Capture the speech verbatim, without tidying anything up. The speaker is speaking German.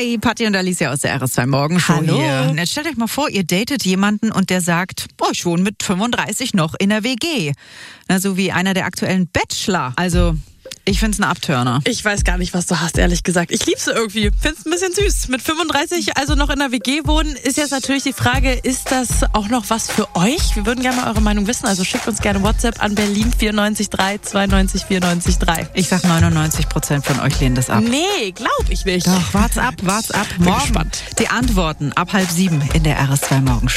Hi, Patti und Alicia aus der R S zwei Morgenshow Hallo. hier. Und jetzt stellt euch mal vor, ihr datet jemanden und der sagt, oh, ich wohne mit fünfunddreißig noch in der W G. Na, so wie einer der aktuellen Bachelor. Also, ich find's ein Abturner. Ich weiß gar nicht, was du hast, ehrlich gesagt. Ich lieb's irgendwie. Find's ein bisschen süß. Mit fünfunddreißig, also noch in der W G wohnen, ist jetzt natürlich die Frage, ist das auch noch was für euch? Wir würden gerne mal eure Meinung wissen. Also schickt uns gerne WhatsApp an Berlin vier neun drei zwei neun vier neun drei. Ich sag, neunundneunzig Prozent von euch lehnen das ab. Nee, glaub ich nicht. Doch, wart's ab, wart's ab. Bin Morgen gespannt. die Antworten ab halb sieben in der R S zwei Morgenshow.